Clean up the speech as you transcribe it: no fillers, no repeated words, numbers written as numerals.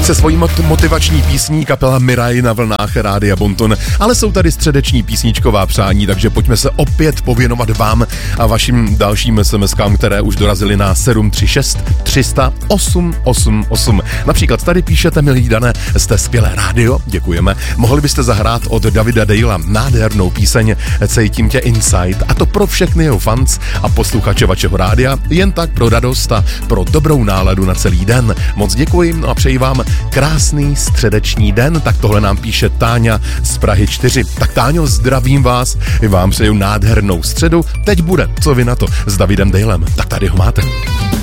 Se svojí motivační písní kapela Miraj na vlnách Rádia Bonton, ale jsou tady středeční písničková přání, takže pojďme se opět pověnovat vám a vašim dalším SMS-kám, které už dorazily na 736 300 888. Například tady píšete: milí Dané, jste skvělé rádio, děkujeme. Mohli byste zahrát od Davida Dalea nádhernou píseň Cítím tě Inside, a to pro všechny jeho fans a posluchače vašeho rádia, jen tak pro radost a pro dobrou náladu na celý den. Moc děkuji a přeji vám krásný středeční den. Tak tohle nám píše Táňa z Prahy 4. Tak Táňo, zdravím vás, i vám přeju nádhernou středu. Teď bude Co vy na to s Davidem Dalem. Tak tady ho máte.